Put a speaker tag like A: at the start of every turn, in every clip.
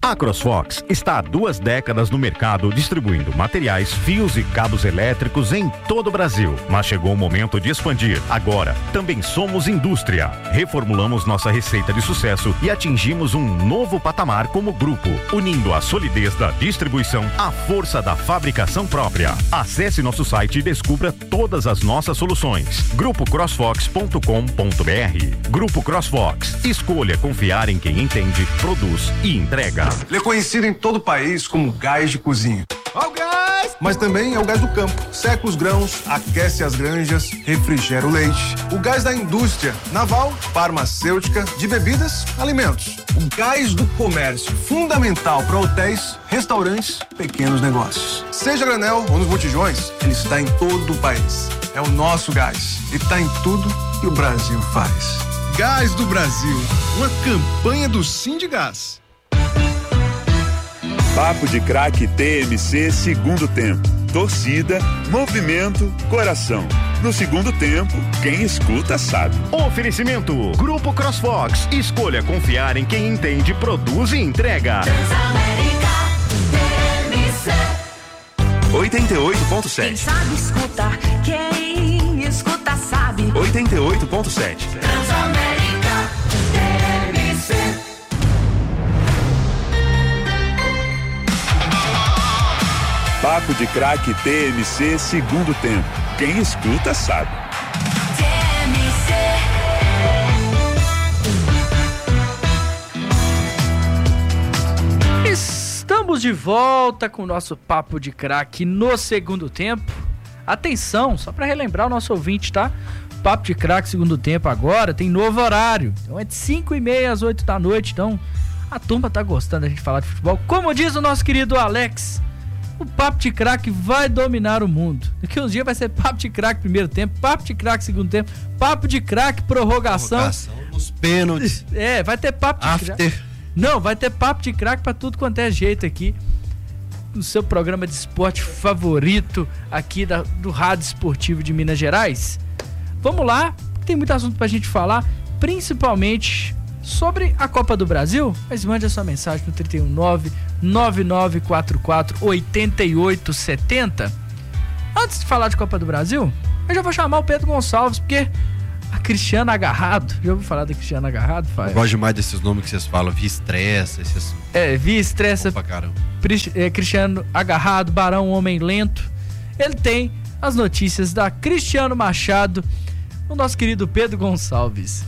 A: A CrossFox está há 2 décadas no mercado distribuindo materiais, fios e cabos elétricos em todo o Brasil. Mas chegou o momento de expandir. Agora, também somos indústria. Reformulamos nossa receita de sucesso e atingimos um novo patamar como grupo, unindo a solidez da distribuição à força da fabricação própria. Acesse nosso site e descubra todas as nossas soluções. grupocrossfox.com.br. Grupo CrossFox. Escolha confiar em quem entende, produz e entrega.
B: Ele é conhecido em todo o país como gás de cozinha.
C: Ó o gás!
B: Mas também é o gás do campo. Seca os grãos, aquece as granjas, refrigera o leite. O gás da indústria naval, farmacêutica, de bebidas, alimentos. O gás do comércio, fundamental para hotéis, restaurantes, pequenos negócios. Seja granel ou nos botijões, ele está em todo o país. É o nosso gás e está em tudo que o Brasil faz.
C: Gás do Brasil, uma campanha do Sindigás.
D: Papo de Craque TMC segundo tempo. Torcida, movimento, coração. No segundo tempo, quem escuta sabe.
A: Oferecimento Grupo CrossFox. Escolha confiar em quem entende, produz e entrega.
E: Transamérica TMC
D: 88.7.
E: Quem sabe escutar, quem escuta sabe.
D: 88.7.
E: Transamérica TMC.
D: Papo de Craque TMC segundo tempo. Quem escuta sabe.
F: Estamos de volta com o nosso Papo de Craque no segundo tempo. Atenção, só para relembrar o nosso ouvinte, tá? Papo de Craque segundo tempo agora tem novo horário. Então é de 5h30 às 8 da noite. Então a turma tá gostando da gente falar de futebol. Como diz o nosso querido Alex, o Papo de Craque vai dominar o mundo. Daqui uns dias vai ser Papo de Craque primeiro tempo, Papo de Craque segundo tempo, Papo de Craque prorrogação
G: nos pênaltis.
F: É, vai ter Papo de Craque. Não, vai ter Papo de Craque pra tudo quanto é jeito aqui. No seu programa de esporte favorito aqui do Rádio Esportivo de Minas Gerais. Vamos lá, tem muito assunto pra gente falar, principalmente sobre a Copa do Brasil. Mas mande a sua mensagem no 319-9944-8870. Antes de falar de Copa do Brasil, eu já vou chamar o Pedro Gonçalves, porque a Cristiana Agarrado, já ouviu falar da Cristiana Agarrado? Pai?
G: Eu gosto demais desses nomes que vocês falam, Via Estressa, esses...
F: Via Estressa, Cristiano Agarrado, Barão Homem Lento. Ele tem as notícias da Cristiano Machado, o nosso querido Pedro Gonçalves.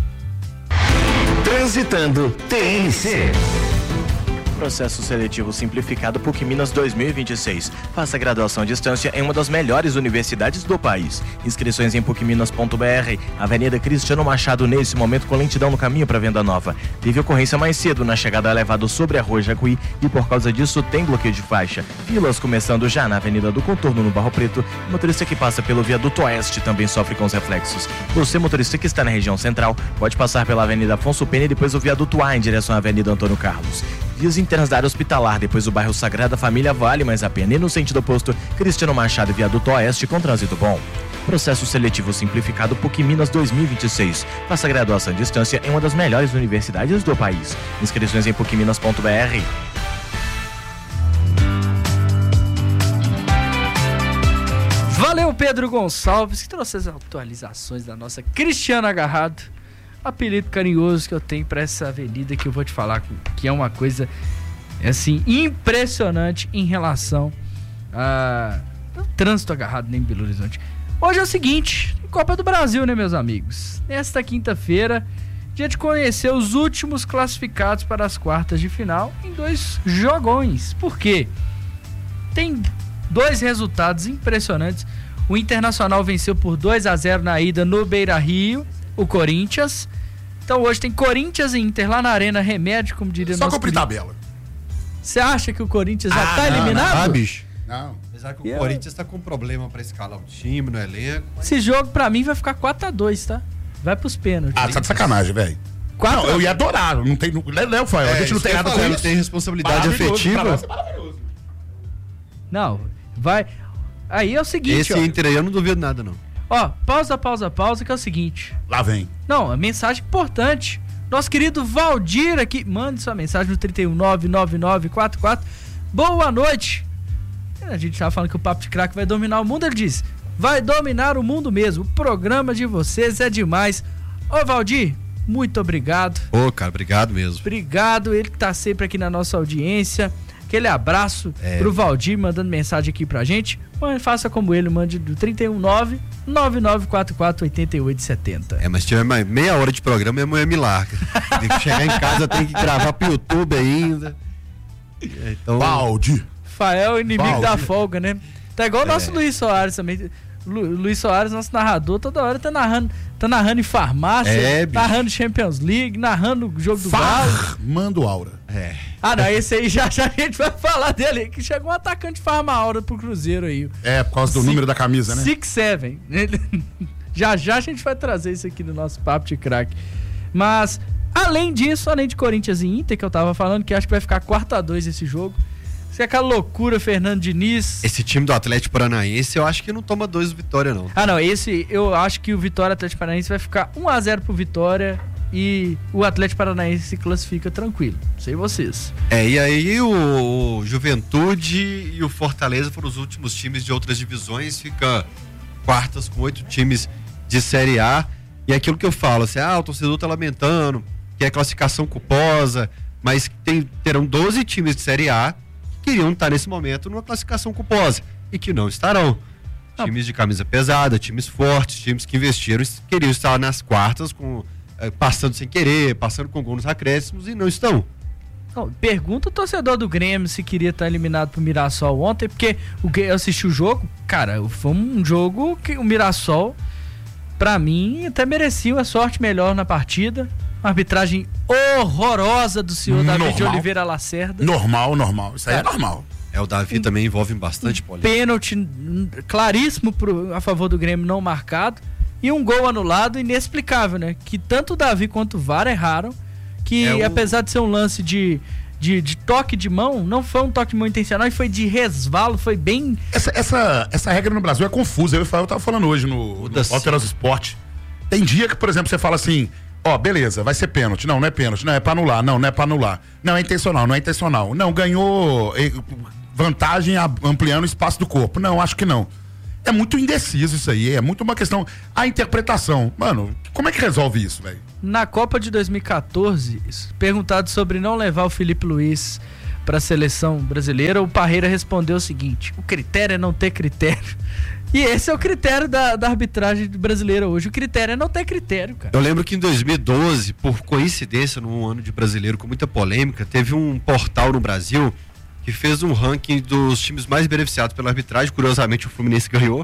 H: Transitando TNC.
I: Processo seletivo simplificado PUC Minas 2026. Faça graduação à distância em uma das melhores universidades do país. Inscrições em pucminas.br. Avenida Cristiano Machado, nesse momento com lentidão no caminho para Venda Nova. Teve ocorrência mais cedo na chegada elevado sobre a Rua Jacuí e por causa disso tem bloqueio de faixa. Filas começando já na Avenida do Contorno no Barro Preto. O motorista que passa pelo Viaduto Oeste também sofre com os reflexos. Você, motorista que está na região central, pode passar pela Avenida Afonso Pena e depois o Viaduto A em direção à Avenida Antônio Carlos. Vias internas da área hospitalar, depois o bairro Sagrada Família vale mais a pena e no sentido oposto, Cristiano Machado e Viaduto Oeste com trânsito bom. Processo seletivo simplificado PUC Minas 2026. Faça graduação à distância em uma das melhores universidades do país. Inscrições em pucminas.br.
F: Valeu, Pedro Gonçalves, que trouxe as atualizações da nossa Cristiana Agarrado. Apelido carinhoso que eu tenho pra essa avenida, que eu vou te falar que é uma coisa assim impressionante em relação ao trânsito agarrado em Belo Horizonte. Hoje é o seguinte, Copa do Brasil, né, meus amigos? Nesta quinta-feira, dia de conhecer os últimos classificados para as quartas de final em 2 jogões. Por quê? Tem 2 resultados impressionantes. O Internacional venceu por 2-0 na ida no Beira-Rio o Corinthians. Então hoje tem Corinthians e Inter lá na Arena Remédio, como diria
J: só cumprir tabela.
F: Você acha que o Corinthians já tá eliminado?
G: Não, bicho.
J: Não.
G: Apesar que o Corinthians tá com problema pra escalar o time no elenco. Mas...
F: Esse jogo pra mim vai ficar 4-2, tá? Vai pros pênaltis.
J: Ah, tá de sacanagem, velho. Não, eu ia adorar. Não tem. Não, Fael. A gente não tem nada com isso.
G: Tem responsabilidade afetiva.
F: Não, vai. Aí é o seguinte.
G: Esse Inter aí eu não duvido nada, não.
F: Ó, pausa, que é o seguinte.
J: Lá vem.
F: Não, a mensagem importante. Nosso querido Valdir aqui, mande sua mensagem no 3199944. Boa noite. A gente tava falando que o Papo de Craque vai dominar o mundo, ele disse, vai dominar o mundo mesmo, o programa de vocês é demais. Ô Valdir, muito obrigado.
G: Ô, cara, obrigado mesmo.
F: Obrigado, ele que tá sempre aqui na nossa audiência. Aquele abraço pro Valdir, mandando mensagem aqui pra gente. Faça como ele, mande do 319-9944-8870.
G: Mas se tiver mais meia hora de programa, minha mulher me larga. Tem que chegar em casa, tem que gravar pro YouTube ainda. Então...
J: Valdir.
F: Fael, inimigo da folga, né? Tá igual o nosso Luiz Soares também. Luiz Soares, nosso narrador, toda hora tá narrando em farmácia, narrando Champions League, narrando o jogo do Galo.
J: Mando Aura.
F: Ah, não, esse aí já a gente vai falar dele, que chegou um atacante Farma Aura pro Cruzeiro aí.
J: Por causa do número da camisa, né?
F: 6-7. Já a gente vai trazer isso aqui no nosso Papo de Craque. Mas, além disso, além de Corinthians e Inter, que eu tava falando, que acho que vai ficar 4-2 esse jogo. Se é aquela loucura, Fernando Diniz.
G: Esse time do Atlético Paranaense, eu acho que não toma 2 Vitória, não.
F: Ah, não, esse eu acho que o Vitória Atlético Paranaense vai ficar 1-0 pro Vitória e o Atlético Paranaense se classifica tranquilo. Sei vocês.
G: E aí o Juventude e o Fortaleza foram os últimos times de outras divisões, fica quartas com 8 times de Série A. E é aquilo que eu falo, assim, o torcedor tá lamentando, que é classificação culposa, mas terão 12 times de Série A queriam estar nesse momento numa classificação culposa e que não estarão. Times de camisa pesada, times fortes, times que investiram, queriam estar nas quartas, passando sem querer, passando com gol nos acréscimos e não estão.
F: Pergunta o torcedor do Grêmio se queria estar eliminado pro Mirassol ontem, porque eu assisti o jogo, cara, foi um jogo que o Mirassol, pra mim, até merecia uma sorte melhor na partida. Uma arbitragem horrorosa do senhor Davi de Oliveira Lacerda.
J: Normal. Isso aí é normal.
G: O Davi também envolve bastante polêmica.
F: Pênalti claríssimo a favor do Grêmio não marcado. E um gol anulado inexplicável, né? Que tanto o Davi quanto o VAR erraram. Que apesar de ser um lance de toque de mão, não foi um toque de mão intencional e foi de resvalo, foi bem...
J: Essa regra no Brasil é confusa. Eu tava falando hoje no Alterosa Esporte. Tem dia que, por exemplo, você fala assim... beleza, vai ser pênalti. Não é pênalti. Não, é pra anular. Não é pra anular. Não, é intencional. Não é intencional. Não, ganhou vantagem ampliando o espaço do corpo. Não, acho que não. É muito indeciso isso aí. É muito uma questão... A interpretação. Mano, como é que resolve isso, velho?
F: Na Copa de 2014, perguntado sobre não levar o Felipe Luiz pra seleção brasileira, o Parreira respondeu o seguinte: o critério é não ter critério. E esse é o critério da arbitragem brasileira hoje. O critério é não ter critério, cara.
G: Eu lembro que em 2012, por coincidência, num ano de brasileiro com muita polêmica, teve um portal no Brasil que fez um ranking dos times mais beneficiados pela arbitragem. Curiosamente, o Fluminense ganhou.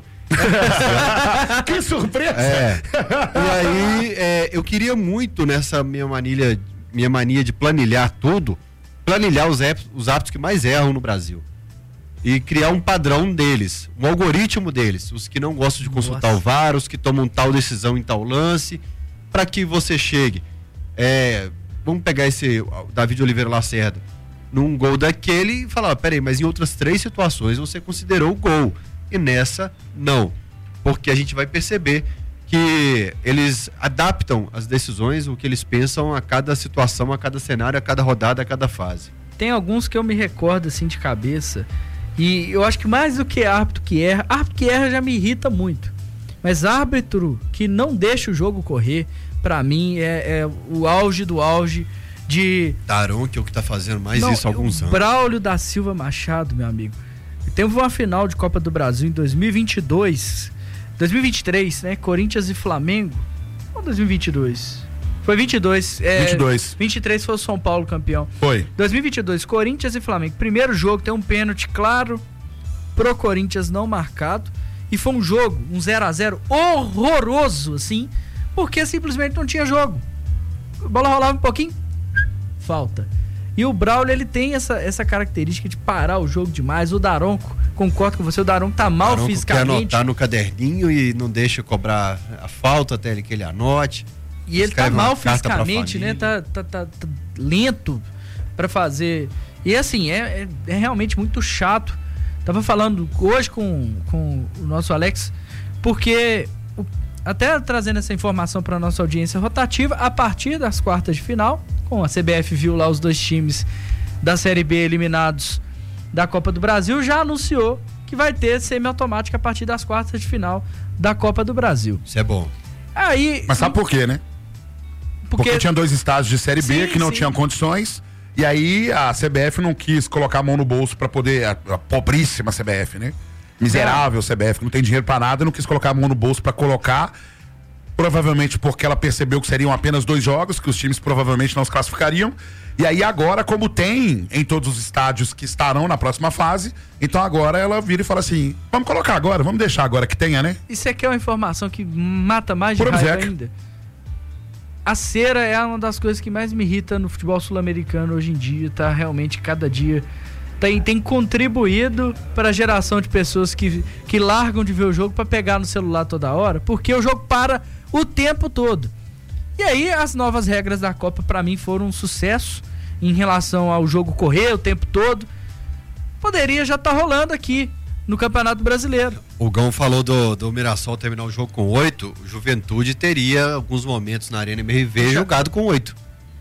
J: Que surpresa!
G: E aí, eu queria muito, nessa minha mania de planilhar tudo, planilhar os árbitros que mais erram no Brasil. E criar um padrão deles, um algoritmo deles, os que não gostam de consultar o VAR, os que tomam tal decisão em tal lance, para que você chegue. Vamos pegar esse Davi de Oliveira Lacerda, num gol daquele e falar, peraí, mas em outras 3 situações você considerou o gol, e nessa não, porque a gente vai perceber que eles adaptam as decisões, o que eles pensam a cada situação, a cada cenário, a cada rodada, a cada fase.
F: Tem alguns que eu me recordo assim de cabeça. E eu acho que mais do que árbitro que erra já me irrita muito. Mas árbitro que não deixa o jogo correr, pra mim, é o auge do auge de...
G: Daron, que é o que tá fazendo mais isso há alguns anos.
F: Braulio da Silva Machado, meu amigo. Teve uma final de Copa do Brasil em 2023, né? Corinthians e Flamengo. Ou 2022? Foi 22.
J: 22.
F: 23 foi o São Paulo campeão.
J: Foi.
F: 2022, Corinthians e Flamengo. Primeiro jogo, tem um pênalti claro pro Corinthians não marcado. E foi um jogo, um 0-0 horroroso, assim, porque simplesmente não tinha jogo. A bola rolava um pouquinho, falta. E o Braulio, ele tem essa característica de parar o jogo demais. O Daronco, concordo com você, o Daronco tá mal
G: Daronco
F: fisicamente.
G: Quer anotar no caderninho e não deixa cobrar a falta até que ele anote.
F: E ele tá mal fisicamente, né? Tá lento pra fazer. E assim, é realmente muito chato. Tava falando hoje com o nosso Alex, porque até trazendo essa informação para nossa audiência rotativa, a partir das quartas de final, com a CBF viu lá os 2 times da Série B eliminados da Copa do Brasil, já anunciou que vai ter semiautomática a partir das quartas de final da Copa do Brasil.
G: Isso é bom.
F: Aí,
J: mas sabe por quê, né? Porque tinha 2 estádios de Série B que não tinham condições, e aí a CBF não quis colocar a mão no bolso para poder, a pobríssima CBF, né? Miserável CBF, que não tem dinheiro para nada, não quis colocar a mão no bolso para colocar, provavelmente porque ela percebeu que seriam apenas 2 jogos, que os times provavelmente não se classificariam, e aí agora, como tem em todos os estádios que estarão na próxima fase, então agora ela vira e fala assim, vamos colocar agora, vamos deixar agora que tenha, né?
F: Isso aqui é uma informação que mata mais de raiva ainda. A cera é uma das coisas que mais me irrita no futebol sul-americano hoje em dia, tá? Realmente, cada dia tem contribuído para a geração de pessoas que largam de ver o jogo para pegar no celular toda hora, porque o jogo para o tempo todo. E aí, as novas regras da Copa, para mim, foram um sucesso em relação ao jogo correr o tempo todo. Poderia já estar rolando aqui no Campeonato Brasileiro.
G: O Gão falou do Mirassol terminar o jogo com 8, o Juventude teria alguns momentos na Arena MRV jogado com 8.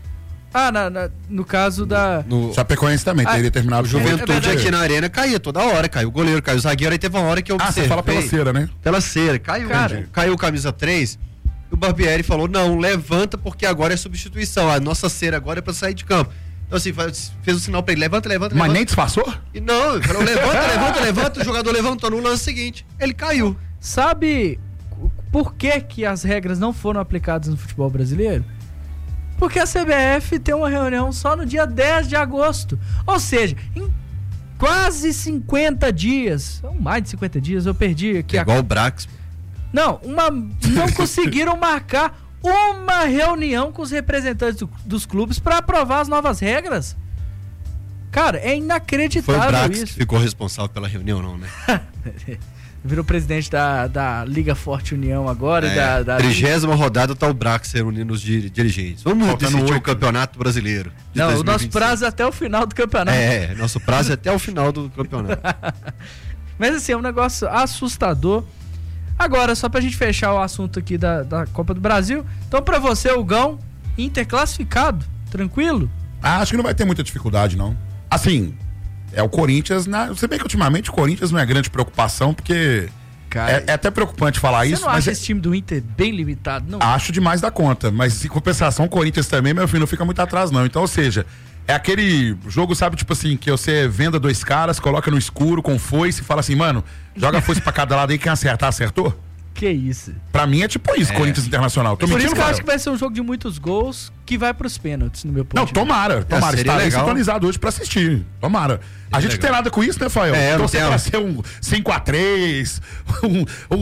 F: No caso da...
J: Chapecoense também teria terminado
G: o Juventude aqui na Arena caía toda hora, caiu o goleiro, caiu o zagueiro, aí teve uma hora que eu observei.
J: Você fala pela cera, né?
G: Pela cera, caiu o camisa 3, o Barbieri falou, não, levanta porque agora é substituição, a nossa cera agora é pra sair de campo. Então assim, fez o sinal pra ele, levanta.
J: Mas nem disfarçou?
G: E não, ele falou, levanta, o jogador levantou no lance seguinte, ele caiu.
F: Sabe por que as regras não foram aplicadas no futebol brasileiro? Porque a CBF tem uma reunião só no dia 10 de agosto. Ou seja, em quase 50 dias, ou mais de 50 dias, eu perdi aqui.
G: Igual o Brax.
F: Não conseguiram marcar uma reunião com os representantes dos clubes para aprovar as novas regras. Cara, é inacreditável isso.
G: Foi o Brax que ficou responsável pela reunião, não, né?
F: Virou presidente da Liga Forte União agora. Da
G: 30ª rodada tá o Brax reunindo os dirigentes. Vamos decidir o Campeonato Brasileiro.
F: Não, 2025. O nosso prazo é até o final do campeonato.
G: Nosso prazo é até o final do campeonato.
F: Mas assim, é um negócio assustador. Agora, só pra gente fechar o assunto aqui da Copa do Brasil. Então, pra você, o Gão, Inter classificado, tranquilo?
J: Acho que não vai ter muita dificuldade, não. Assim, é o Corinthians, se bem que ultimamente o Corinthians não é grande preocupação, porque cara, é até preocupante falar isso.
F: Você não acha esse time do Inter bem limitado, não?
J: Acho demais da conta, mas em compensação o Corinthians também, meu filho, não fica muito atrás, não. Então, ou seja, é aquele jogo, sabe, tipo assim, que você venda 2 caras, coloca no escuro com foice e fala assim, mano, joga a foice pra cada lado aí, quem acertar, acertou?
F: Que isso.
J: Pra mim é tipo isso, Corinthians Internacional.
F: Por isso que eu acho que vai ser um jogo de muitos gols que vai pros pênaltis, no meu ponto de vista.
J: Tomara. Estarei sintonizado hoje pra assistir. Tomara. A gente não tem nada com isso, né, Fael?
G: Não tem.
J: Pra ser um 5-3, um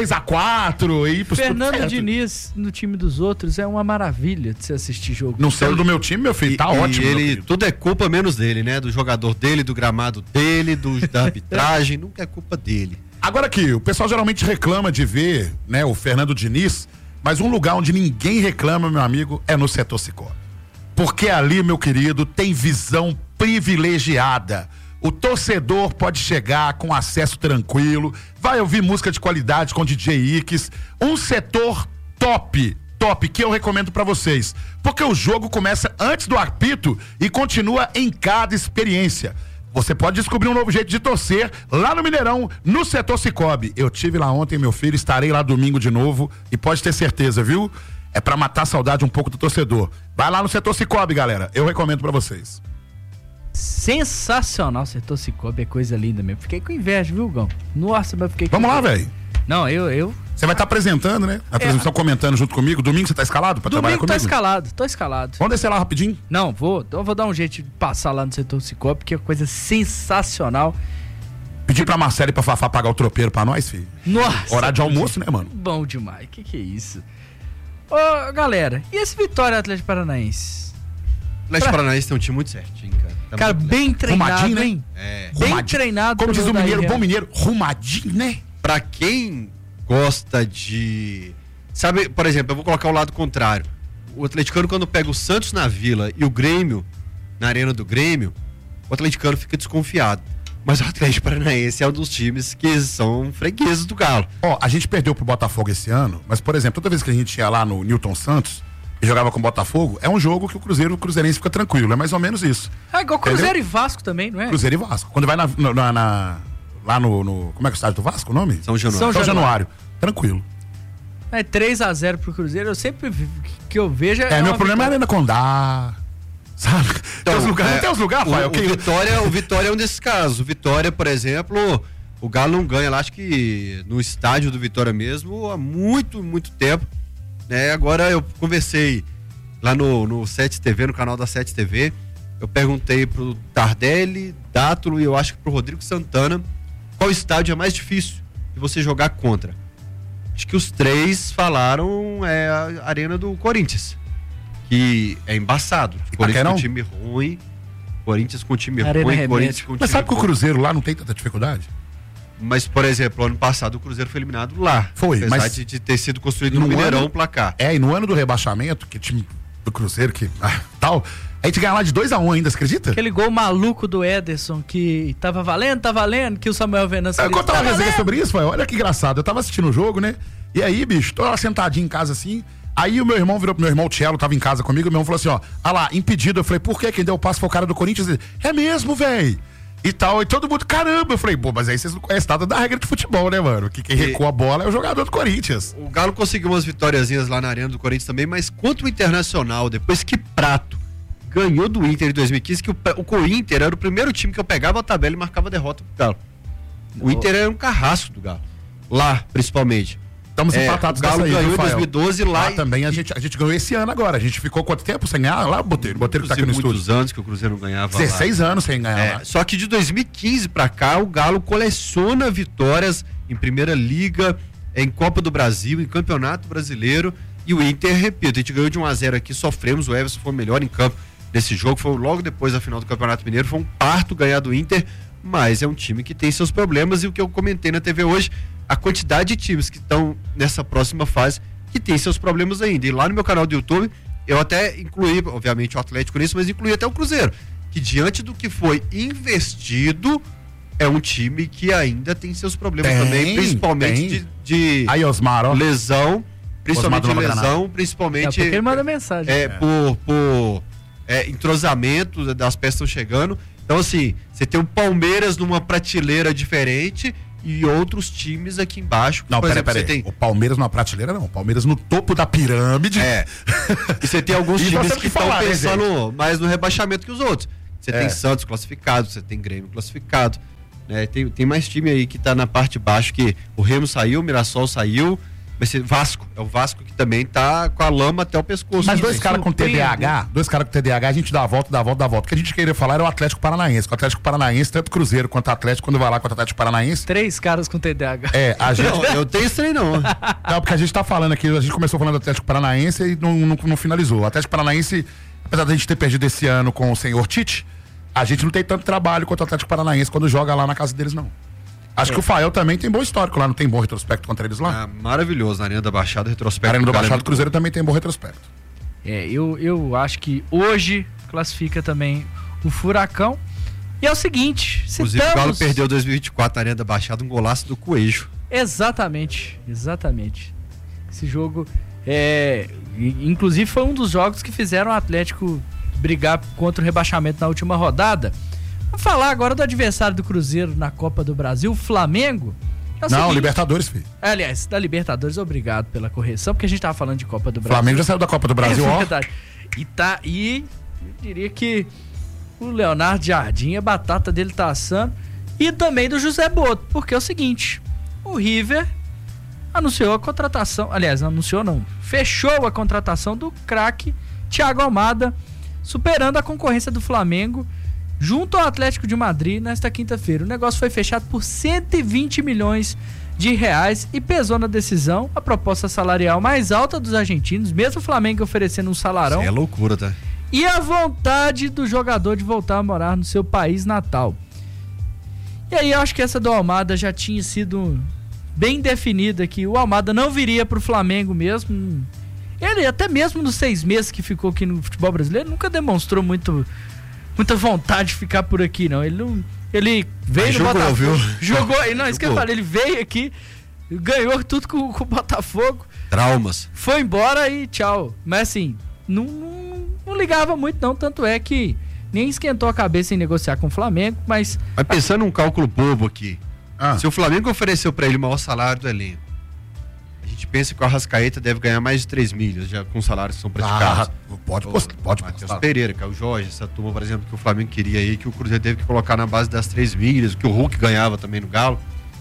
J: 6-4 e pros
F: Fernando Diniz no time dos outros é uma maravilha de se assistir jogo.
J: Não sendo do meu time, meu filho, tá ótimo.
G: Tudo é culpa menos dele, né? Do jogador dele, do gramado dele, da arbitragem, nunca é culpa dele.
J: Agora aqui, o pessoal geralmente reclama de ver, né, o Fernando Diniz, mas um lugar onde ninguém reclama, meu amigo, é no setor Cicobi. Porque ali, meu querido, tem visão privilegiada. O torcedor pode chegar com acesso tranquilo, vai ouvir música de qualidade com DJ Ix, um setor top, que eu recomendo pra vocês, porque o jogo começa antes do apito e continua em cada experiência. Você pode descobrir um novo jeito de torcer lá no Mineirão, no setor Cicobi. Eu tive lá ontem, meu filho, estarei lá domingo de novo e pode ter certeza, viu? É pra matar a saudade um pouco do torcedor. Vai lá no setor Cicobi, galera. Eu recomendo pra vocês.
F: Sensacional, setor Cicobi, é coisa linda mesmo. Fiquei com inveja, viu, Gão? Nossa, mas fiquei com
J: Vamos lá, velho.
F: Não, eu...
J: Você vai estar apresentando, né? A transmissão comentando junto comigo. Domingo você tá escalado pra trabalhar comigo?
F: Tô escalado.
J: Vamos descer lá rapidinho?
F: Não, vou dar um jeito de passar lá no setor Cicobi, porque é coisa sensacional.
J: Pedir pra Marcela e pra Fafá pagar o tropeiro pra nós, filho.
F: Nossa!
J: Horário de almoço, né, mano?
F: Bom demais, que é isso? Ô, galera, e esse Vitória Atlético Paranaense?
G: O Atlético Paranaense tem um time muito certinho, cara.
F: Cara, bem treinado,
J: rumadinho,
F: hein?
J: Né?
F: Bem treinado.
J: Como diz o mineiro, bom mineiro, rumadinho, né?
G: Pra quem gosta de... Sabe, por exemplo, eu vou colocar o lado contrário. O atleticano, quando pega o Santos na Vila e o Grêmio na Arena do Grêmio, o atleticano fica desconfiado. Mas o Atlético Paranaense é um dos times que são fregueses do Galo.
J: Ó, a gente perdeu pro Botafogo esse ano, mas, por exemplo, toda vez que a gente ia lá no Newton Santos e jogava com o Botafogo, é um jogo que o Cruzeirense fica tranquilo, é mais ou menos isso.
F: É igual Cruzeiro e Vasco também, não é?
J: Cruzeiro e Vasco. Quando vai lá no como é que é o estádio do Vasco, o nome?
G: São
J: Januário. Tranquilo.
F: É 3-0 pro Cruzeiro, eu sempre que eu vejo...
J: Meu problema é a Arena Condá... Sabe?
G: Então,
J: tem os lugares, Rafael.
G: O Vitória é um desses casos. O Vitória, por exemplo, o Galo não ganha lá, acho que no estádio do Vitória mesmo, há muito, muito tempo. Né? Agora eu conversei lá no 7 TV, no canal da 7 TV. Eu perguntei pro Tardelli, Dátulo e eu acho que pro Rodrigo Santana qual estádio é mais difícil de você jogar contra. Acho que os três falaram a Arena do Corinthians. Que é embaçado. Corinthians com time ruim, Corinthians com time ruim, Corinthians com time.
J: Mas sabe que o Cruzeiro lá não tem tanta dificuldade?
G: Mas, por exemplo, ano passado o Cruzeiro foi eliminado lá.
J: Foi,
G: apesar
J: mas
G: de ter sido construído no Mineirão o placar.
J: E no ano do rebaixamento, que time do Cruzeiro, tal, a gente ganha lá de 2-1 ainda, você acredita?
F: Aquele gol maluco do Ederson, que tava valendo, que o Samuel Venâncio...
J: Eu contava uma resenha sobre isso, olha que engraçado. Eu tava assistindo o jogo, né? E aí, bicho, tô lá sentadinho em casa assim... Aí o meu irmão virou pro meu irmão, o Tchelo, tava em casa comigo, o meu irmão falou assim, ó, lá, impedido. Eu falei, por quê? Quem deu o passo foi o cara do Corinthians? Ele, é mesmo, velho. E tal, e todo mundo, caramba. Eu falei, pô, mas aí vocês não conhecem nada da regra de futebol, né, mano? Que quem recua a bola é o jogador do Corinthians.
G: O Galo conseguiu umas vitóriazinhas lá na arena do Corinthians também, mas contra o Internacional, depois que Prato ganhou do Inter em 2015, que o Inter era o primeiro time que eu pegava a tabela e marcava derrota pro Galo. O Inter era um carrasco do Galo. Lá, principalmente.
J: Estamos empatados nessa aí,
G: ganhou em 2012 lá.
J: Também a gente ganhou esse ano agora. A gente ficou quanto tempo sem ganhar lá, Botelho? Botelho que tá aqui no estúdio.
G: Muitos anos que o Cruzeiro não ganhava
J: 16
G: lá.
J: Anos sem ganhar lá.
G: Só que de 2015 pra cá, o Galo coleciona vitórias em Primeira Liga, em Copa do Brasil, em Campeonato Brasileiro. E o Inter, repito, a gente ganhou de 1-0 aqui, sofremos, o Everson foi o melhor em campo nesse jogo, foi logo depois da final do Campeonato Mineiro, foi um parto ganhar do Inter, mas é um time que tem seus problemas e o que eu comentei na TV hoje, a quantidade de times que estão nessa próxima fase que tem seus problemas ainda. E lá no meu canal do YouTube, eu até incluí, obviamente, o Atlético nisso, mas incluí até o Cruzeiro, que diante do que foi investido, é um time que ainda tem seus problemas também, principalmente de
J: aí, Osmar, ó.
G: lesão, principalmente lesão, principalmente
F: porque ele manda mensagem.
G: Por entrosamento das peças estão chegando. Então, assim, você tem o Palmeiras numa prateleira diferente e outros times aqui embaixo.
J: Não, peraí. Tem... O Palmeiras numa prateleira não, o Palmeiras no topo da pirâmide.
G: E você tem alguns times que estão pensando mais no rebaixamento que os outros. Você tem Santos classificado, você tem Grêmio classificado. Né? Tem mais time aí que tá na parte de baixo, que o Remo saiu, o Mirassol saiu. Vai ser Vasco, é o Vasco que também tá com a lama até o pescoço.
J: Mas dois caras com TDAH, a gente dá a volta. O que a gente queria falar era o Atlético Paranaense. O Atlético Paranaense, tanto Cruzeiro quanto Atlético, quando vai lá contra o Atlético Paranaense.
F: 3 caras com TDAH.
J: A gente...
G: Não, eu tenho isso aí não.
J: Não, porque a gente tá falando aqui, a gente começou falando do Atlético Paranaense e não finalizou. O Atlético Paranaense, apesar da gente ter perdido esse ano com o senhor Tite, a gente não tem tanto trabalho quanto o Atlético Paranaense quando joga lá na casa deles, não. Acho que o Fael também tem bom histórico lá, não tem bom retrospecto contra eles lá?
G: Maravilhoso, na Arena da Baixada, retrospecto.
J: A Arena da Baixada do Cruzeiro também tem bom retrospecto.
F: Eu acho que hoje classifica também o Furacão. E é o seguinte,
G: inclusive o Galo perdeu 2024 na Arena da Baixada, um golaço do Coelho.
F: Exatamente. Esse jogo, inclusive foi um dos jogos que fizeram o Atlético brigar contra o rebaixamento na última rodada. Vamos falar agora do adversário do Cruzeiro na Copa do Brasil, o Flamengo.
J: Não, Libertadores, filho.
F: Aliás, da Libertadores, obrigado pela correção, porque a gente tava falando de Copa do Brasil.
J: Flamengo já saiu da Copa do Brasil, ó.
F: Verdade. E eu diria que o Leonardo Jardim, a batata dele tá assando. E também do José Boto, porque é o seguinte, o River anunciou a contratação, fechou a contratação do craque Thiago Almada, superando a concorrência do Flamengo junto ao Atlético de Madrid nesta quinta-feira. O negócio foi fechado por 120 milhões de reais e pesou na decisão a proposta salarial mais alta dos argentinos, mesmo o Flamengo oferecendo um salarão.
G: Isso é loucura, tá?
F: E a vontade do jogador de voltar a morar no seu país natal. E aí eu acho que essa do Almada já tinha sido bem definida, que o Almada não viria pro Flamengo mesmo. Ele, até mesmo nos 6 meses que ficou aqui no futebol brasileiro, nunca demonstrou muita vontade de ficar por aqui, não. Ele veio no
G: Botafogo, viu?
F: Jogou, não, isso que eu falei, ele veio aqui, ganhou tudo com o Botafogo.
G: Traumas.
F: Foi embora e tchau. Mas assim, não ligava muito não, tanto é que nem esquentou a cabeça em negociar com o Flamengo, mas
G: pensando num cálculo bobo aqui, se o Flamengo ofereceu pra ele o maior salário do elenco, a gente pensa que o Arrascaeta deve ganhar mais de 3 milhas já com os salários que são praticados.
J: Pode
G: Matheus Pereira, que é o Jorge, essa turma, por exemplo, que o Flamengo queria aí, que o Cruzeiro teve que colocar na base das 3 milhas, que o Hulk ganhava também no Galo.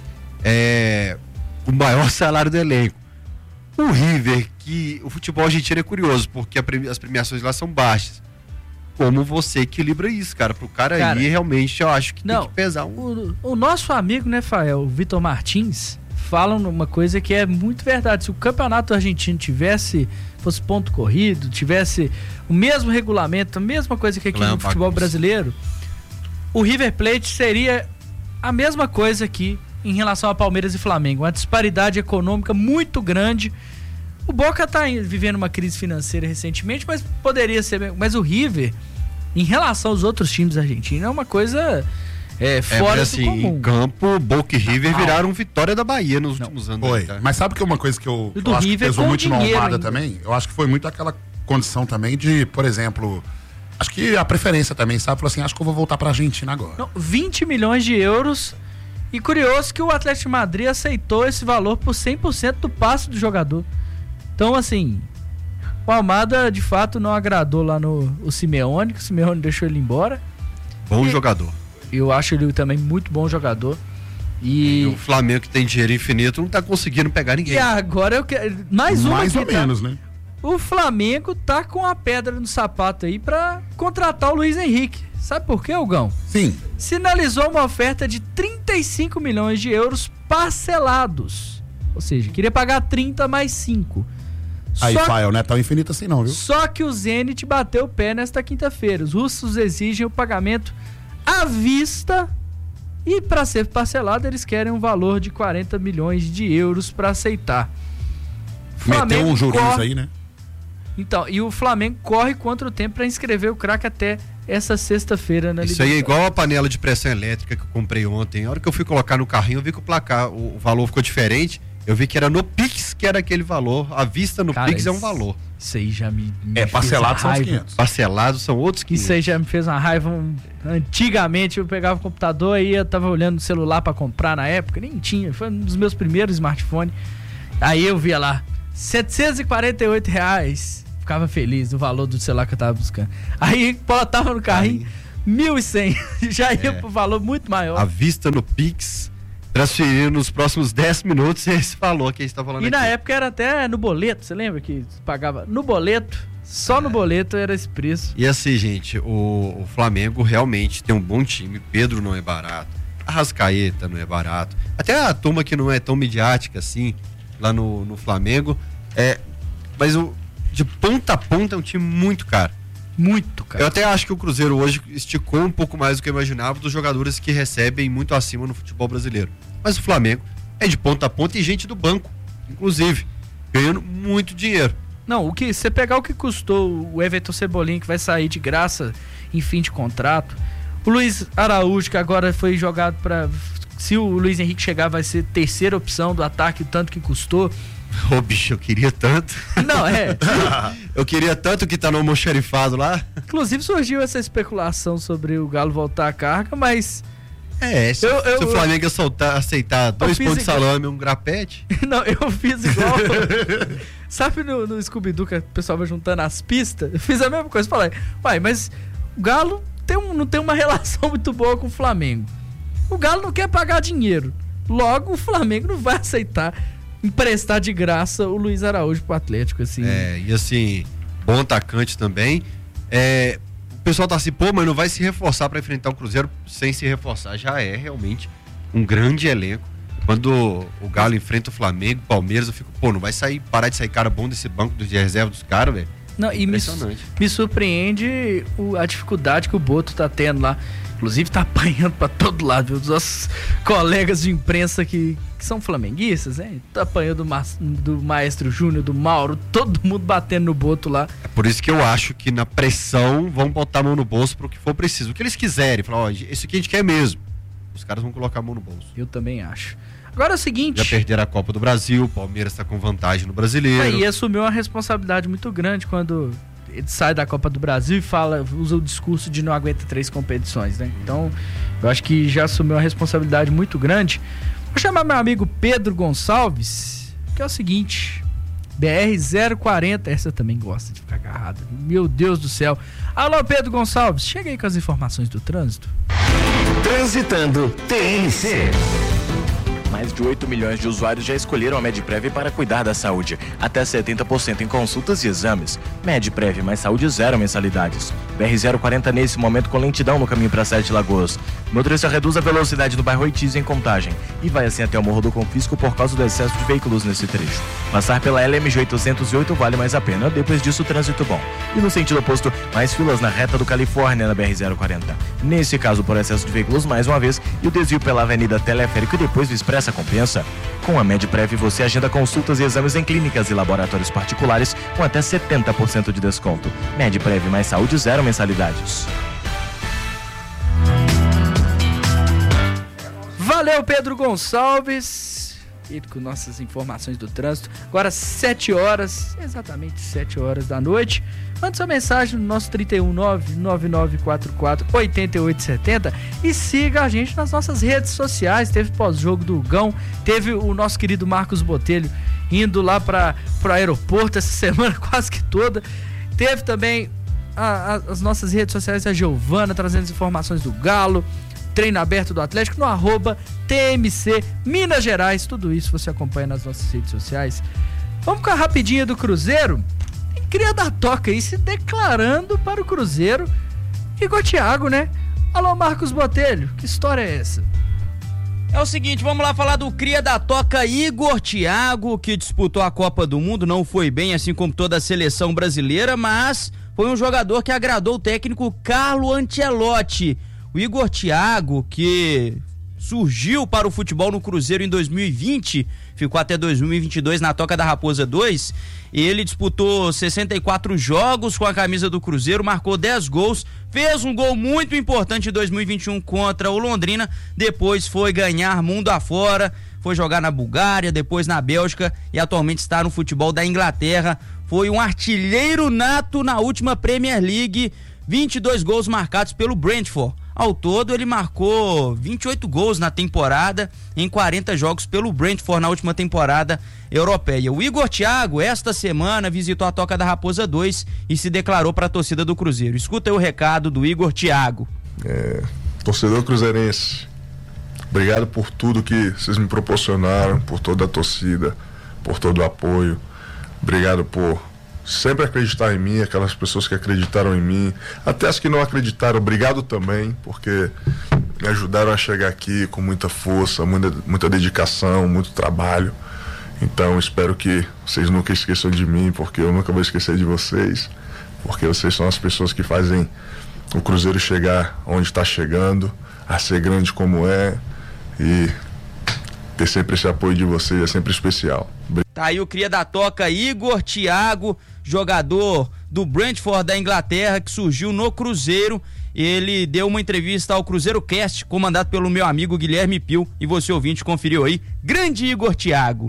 G: O maior salário do elenco. O River, que o futebol argentino é curioso, porque as premiações lá são baixas. Como você equilibra isso, cara? Pro cara aí, realmente, eu acho que tem que pesar
F: o nosso amigo, né, Fael, o Vitor Martins, fala uma coisa que é muito verdade. Se o campeonato argentino fosse ponto corrido, tivesse o mesmo regulamento, a mesma coisa que aqui no futebol brasileiro, o River Plate seria a mesma coisa aqui em relação a Palmeiras e Flamengo. Uma disparidade econômica muito grande. O Boca está vivendo uma crise financeira recentemente, mas poderia ser. Mas o River, em relação aos outros times argentinos, é uma coisa fora do comum.
G: Em campo, Boca e River viraram vitória da Bahia nos últimos anos.
J: Foi. Mas sabe que uma coisa que eu acho que pesou muito na Almada também? Eu acho que foi muito aquela condição também de, por exemplo, acho que a preferência também, sabe? Falou assim, acho que eu vou voltar pra Argentina agora.
F: Não, 20 milhões de euros. E curioso que o Atlético de Madrid aceitou esse valor por 100% do passe do jogador. Então, assim, o Almada, de fato, não agradou lá o Simeone, que o Simeone deixou ele embora.
G: Bom jogador.
F: Eu acho ele também muito bom jogador.
G: E o Flamengo, que tem dinheiro infinito, não tá conseguindo pegar ninguém.
F: E agora eu quero... Mais
J: ou menos, né?
F: O Flamengo tá com a pedra no sapato aí pra contratar o Luiz Henrique. Sabe por quê, Hugão?
J: Sim.
F: Sinalizou uma oferta de 35 milhões de euros parcelados. Ou seja, queria pagar 30 mais 5.
J: Aí, Fael, não é tão infinito assim não, viu?
F: Só que o Zenit bateu o pé nesta quinta-feira. Os russos exigem o pagamento à vista e, para ser parcelado, eles querem um valor de 40 milhões de euros para aceitar.
J: Meteu um juros aí, né?
F: Então, e o Flamengo corre contra o tempo para inscrever o craque até essa sexta-feira na
G: Isso aí é igual a panela de pressão elétrica que eu comprei ontem. A hora que eu fui colocar no carrinho, eu vi que o placar, o valor ficou diferente. Eu vi que era no Pix que era aquele valor. À vista no Pix é um valor.
F: Isso aí já me
J: parcelado são os 500.
G: Parcelado são outros 500.
F: Isso aí já me fez uma raiva. Antigamente eu pegava o computador e eu tava olhando o celular para comprar na época. Nem tinha. Foi um dos meus primeiros smartphones. Aí eu via lá, R$748. Ficava feliz do valor do celular que eu tava buscando. Aí tava no carrinho, 1.100. Já ia pro valor muito maior.
G: À vista no Pix, transferir nos próximos 10 minutos esse valor que a gente tá falando
F: aqui.
G: E
F: na época era até no boleto, você lembra que pagava no boleto? Só no boleto era esse preço.
G: E assim, gente, o Flamengo realmente tem um bom time. Pedro não é barato, Arrascaeta não é barato. Até a turma que não é tão midiática assim, lá no Flamengo, mas de ponta a ponta é um time muito caro.
F: Muito caro.
G: Eu até acho que o Cruzeiro hoje esticou um pouco mais do que eu imaginava dos jogadores que recebem muito acima no futebol brasileiro. Mas o Flamengo é de ponta a ponta e gente do banco, inclusive, ganhando muito dinheiro.
F: Não, você pegar o que custou o Everton Cebolinha, que vai sair de graça em fim de contrato, o Luiz Araújo, que agora foi jogado para... Se o Luiz Henrique chegar, vai ser terceira opção do ataque, o tanto que custou.
G: Ô, bicho, eu queria tanto.
F: Não,
G: eu queria tanto que tá no almoxarifado lá.
F: Inclusive surgiu essa especulação sobre o Galo voltar à carga, mas...
G: Se o Flamengo aceitar 2 pão de salame e um grapete...
F: Não, eu fiz igual... Sabe no Scooby-Doo que o pessoal vai juntando as pistas? Eu fiz a mesma coisa. Falei, mas o Galo não tem uma relação muito boa com o Flamengo. O Galo não quer pagar dinheiro. Logo, o Flamengo não vai aceitar emprestar de graça o Luiz Araújo pro Atlético, assim.
G: E assim, bom atacante também. O pessoal tá assim, mas não vai se reforçar para enfrentar o Cruzeiro sem se reforçar. Já é realmente um grande elenco. Quando o Galo enfrenta o Flamengo, o Palmeiras, eu fico, não vai parar de sair cara bom desse banco de reserva dos caras, velho.
F: Não, e me surpreende a dificuldade que o Boto tá tendo lá. Inclusive tá apanhando pra todo lado, viu? Os nossos colegas de imprensa que são flamenguistas, né? Tá apanhando do Maestro Júnior, do Mauro, todo mundo batendo no boto lá.
G: É por isso que eu acho que na pressão vão botar a mão no bolso pro que for preciso. O que eles quiserem, falar, ó, isso aqui a gente quer mesmo. Os caras vão colocar a mão no bolso.
F: Eu também acho. Agora é o seguinte...
G: Já perderam a Copa do Brasil, o Palmeiras tá com vantagem no Brasileiro.
F: Aí assumiu uma responsabilidade muito grande quando... ele sai da Copa do Brasil e usa o discurso de não aguenta 3 competições, né? Então, eu acho que já assumiu uma responsabilidade muito grande. Vou chamar meu amigo Pedro Gonçalves, que é o seguinte, BR-040, essa também gosta de ficar agarrada. Meu Deus do céu. Alô, Pedro Gonçalves, chega aí com as informações do trânsito.
H: Transitando TNC.
I: Mais de 8 milhões de usuários já escolheram a Medprev para cuidar da saúde. Até 70% em consultas e exames. Medprev mais saúde, 0 mensalidades. BR-040 nesse momento com lentidão no caminho para 7 Lagoas. Motorista reduz a velocidade no bairro Oitiz em Contagem. E vai assim até o Morro do Confisco por causa do excesso de veículos nesse trecho. Passar pela LMG 808 vale mais a pena. Depois disso, trânsito bom. E no sentido oposto, mais filas na reta do Califórnia na BR-040. Nesse caso, por excesso de veículos mais uma vez. E o desvio pela Avenida Teleférico e depois do Expressa compensa. Com a Medprev você agenda consultas e exames em clínicas e laboratórios particulares com até 70% de desconto. Medprev mais saúde, 0 mensalidades.
F: Valeu, Pedro Gonçalves. E com nossas informações do trânsito. Agora 7 horas, exatamente 7 horas da noite. Mande sua mensagem no nosso 319-9944-8870 e siga a gente nas nossas redes sociais. Teve pós-jogo do Gão, teve o nosso querido Marcos Botelho indo lá para o aeroporto essa semana quase que toda. Teve também as nossas redes sociais, a Giovana trazendo as informações do Galo, treino aberto do Atlético no @TMC Minas Gerais. Tudo isso você acompanha nas nossas redes sociais. Vamos com a rapidinha do Cruzeiro. Queria dar toca aí, se declarando para o Cruzeiro. Igor Thiago, né? Alô, Marcos Botelho, que história é essa?
K: É o seguinte, vamos lá falar do cria da toca Igor Thiago, que disputou a Copa do Mundo, não foi bem, assim como toda a seleção brasileira, mas foi um jogador que agradou o técnico Carlo Ancelotti. O Igor Thiago, que surgiu para o futebol no Cruzeiro em 2020, ficou até 2022 na Toca da Raposa 2, ele disputou 64 jogos com a camisa do Cruzeiro, marcou 10 gols, fez um gol muito importante em 2021 contra o Londrina, depois foi ganhar mundo afora, foi jogar na Bulgária, depois na Bélgica e atualmente está no futebol da Inglaterra, foi um artilheiro nato na última Premier League, 22 gols marcados pelo Brentford. Ao todo, ele marcou 28 gols na temporada, em 40 jogos pelo Brentford na última temporada europeia. O Igor Thiago, esta semana, visitou a Toca da Raposa 2 e se declarou para a torcida do Cruzeiro. Escuta aí o recado do Igor Thiago.
L: Torcedor cruzeirense, obrigado por tudo que vocês me proporcionaram, por toda a torcida, por todo o apoio. Obrigado por sempre acreditar em mim, aquelas pessoas que acreditaram em mim, até as que não acreditaram, obrigado também, porque me ajudaram a chegar aqui com muita força, muita dedicação, muito trabalho. Então espero que vocês nunca esqueçam de mim, porque eu nunca vou esquecer de vocês, porque vocês são as pessoas que fazem o Cruzeiro chegar onde está chegando, a ser grande como é, e ter sempre esse apoio de vocês é sempre especial.
K: Tá aí o cria da toca Igor Thiago, jogador do Brentford da Inglaterra, que surgiu no Cruzeiro. Ele deu uma entrevista ao Cruzeiro Cast, comandado pelo meu amigo Guilherme Pio, e você ouvinte conferiu aí. Grande Igor Thiago.